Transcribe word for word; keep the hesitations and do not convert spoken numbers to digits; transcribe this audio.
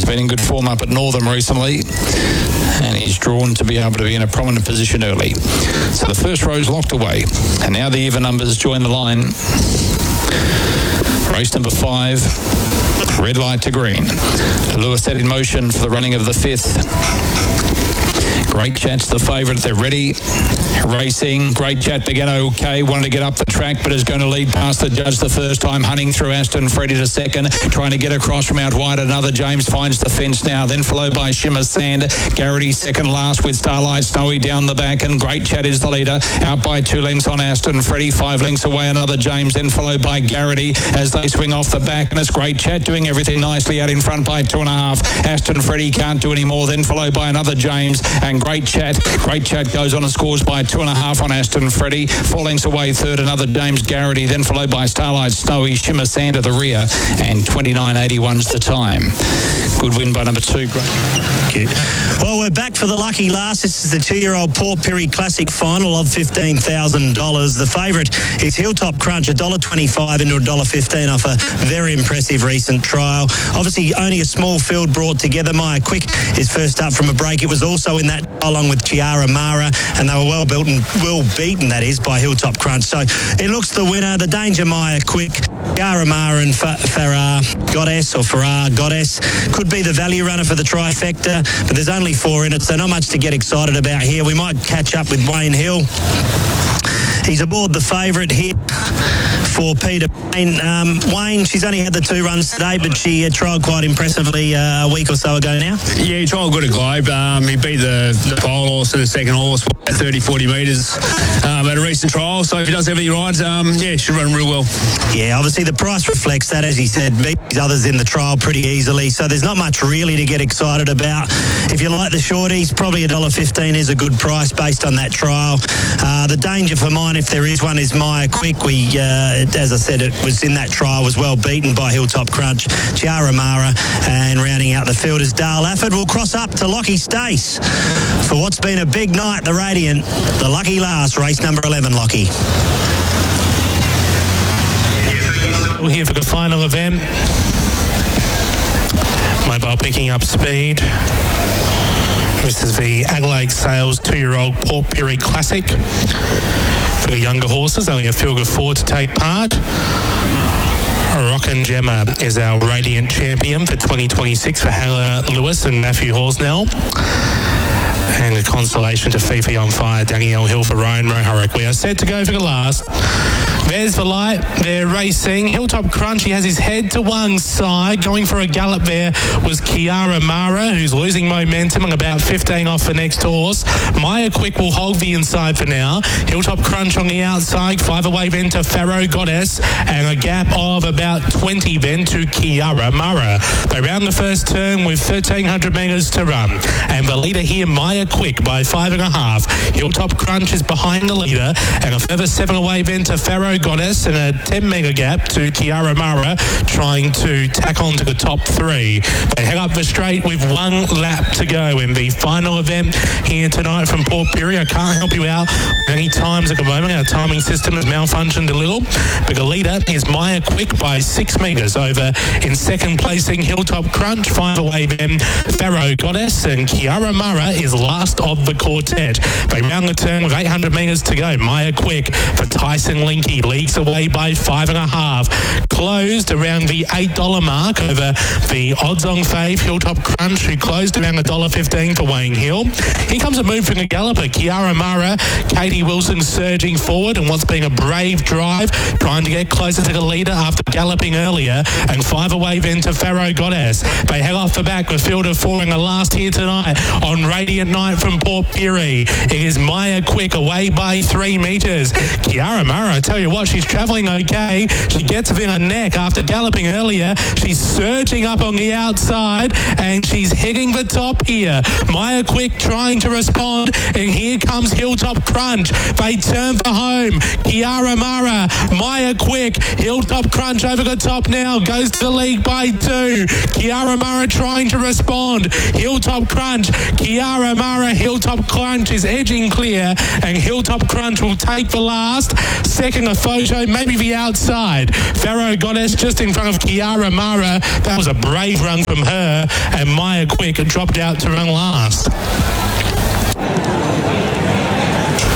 been in good form up at Northam recently, and he's drawn to be able to be in a prominent position early. So the first row's locked away, and now the even numbers join the line. Race number five, red light to green. Lewis set in motion for the running of the fifth. Great Chat's the favourite. They're ready. Racing. Great Chat began okay. Wanted to get up the track, but is going to lead past the judge the first time. Hunting through Aston Freddie to second. Trying to get across from out wide. Another James finds the fence now. Then followed by Shimmer Sand. Garrity second last with Starlight Snowy down the back. And Great Chat is the leader. Out by two lengths on Aston Freddie. Five lengths away. Another James. Then followed by Garrity as they swing off the back. And it's Great Chat doing everything nicely out in front by two and a half. Aston Freddie can't do any more. Then followed by another James. And Great Chat. Great Chat goes on and scores by two and a half on Aston Freddie. Four lengths away third, another James Garrity, then followed by Starlight Snowy, Shimmer Sand at the rear, and twenty-nine eighty-one's the time. Good win by number two. Great. Thank you. Well, we're back for the lucky last. This is the two-year-old Port Pirie Classic final of fifteen thousand dollars. The favourite is Hilltop Crunch, one dollar twenty-five into one dollar fifteen off a very impressive recent trial. Obviously, only a small field brought together. Maya Quick is first up from a break. It was also in that along with Chiara Mara, and they were well built and well beaten, that is, by Hilltop Crunch. So it looks the winner, the Danger Maya Quick, Chiara Mara and Fa- Farrar Goddess, or Farrar Goddess, could be the value runner for the trifecta, but there's only four in it, so not much to get excited about here. We might catch up with Wayne Hill. He's aboard the favourite here for Peter Payne. Um, Wayne, she's only had the two runs today, but she uh, trialled quite impressively uh, a week or so ago now. Yeah, he trialled good at Globe. Um, he beat the, the pole horse and the second horse at thirty, forty metres um, at a recent trial. So if he does everything right, um, yeah, he should run real well. Yeah, obviously the price reflects that, as he said, beat these others in the trial pretty easily. So there's not much really to get excited about. If you like the shorties, probably one dollar fifteen is a good price based on that trial. Uh, the danger for mine, if there is one, is Maya Quick. We, uh, as I said, it was in that trial, was well beaten by Hilltop Crunch, Chiara Mara, and rounding out the field is Dale Afford. We'll cross up to Lockie Stace for what's been a big night, the Radiant, the lucky last, race number eleven, Lockie. We're here for the final event. Mobile picking up speed. This is the Adelaide Sales two-year-old Port Pirie Classic. For the younger horses, only a field of four to take part. Rockin' Gemma is our Radiant champion for twenty twenty-six for Hannah Lewis and Matthew Horsnell. And a consolation to Fifi on Fire, Danielle Hill for Ryan Roharick. We are set to go for the last. There's the light. They're racing. Hilltop Crunch, he has his head to one side. Going for a gallop there was Chiara Mara, who's losing momentum and about fifteen off the next horse. Maya Quick will hold the inside for now. Hilltop Crunch on the outside. Five away then to Farrar Goddess. And a gap of about twenty then to Chiara Mara. They round the first turn with thirteen hundred metres to run. And the leader here, Maya Quick, by five and a half. Hilltop Crunch is behind the leader. And a further seven away then to Farrar Goddess, and a ten metre gap to Chiara Mara, trying to tack on to the top three. They head up the straight with one lap to go in the final event here tonight from Port Pirie. I can't help you out any times at the moment. Our timing system has malfunctioned a little, but the leader is Maya Quick by six metres over. In second placing, Hilltop Crunch. Five away then Farrar Goddess, and Chiara Mara is last of the quartet. They round the turn with eight hundred metres to go. Maya Quick for Tyson Linky leads away by five and a half. Closed around the eight dollar mark over the odds-on fave Hilltop Crunch, who closed around one dollar fifteen for Wayne Hill. Here comes a move from the galloper, Chiara Mara. Katie Wilson surging forward and what's been a brave drive, trying to get closer to the leader after galloping earlier. And five away then to Farrar Goddess. They head off the back with field of four in the last here tonight on Radiant Night from Port Pirie. It is Maya Quick away by three metres. Chiara Mara, I tell you what, she's travelling okay. She gets within her neck after galloping earlier. She's surging up on the outside and she's hitting the top here. Maya Quick trying to respond, and here comes Hilltop Crunch. They turn for home. Chiara Mara, Maya Quick, Hilltop Crunch over the top now, goes to the lead by two. Chiara Mara trying to respond. Hilltop Crunch, Chiara Mara, Hilltop Crunch is edging clear, and Hilltop Crunch will take the last. Second, a photo, maybe the outside. Pharaoh Goddess just in front of Kiara Mara. That was a brave run from her, and Maya Quick dropped out to run last.